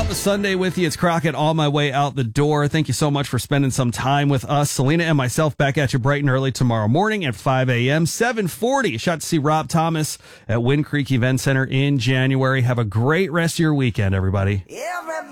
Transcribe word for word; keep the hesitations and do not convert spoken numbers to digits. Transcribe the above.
the Sunday with you. It's Crockett on my way out the door. Thank you so much for spending some time with us. Selena and myself back at you bright and early tomorrow morning at five a.m. seven forty. Shot to see Rob Thomas at Wind Creek Event Center in January. Have a great rest of your weekend, everybody.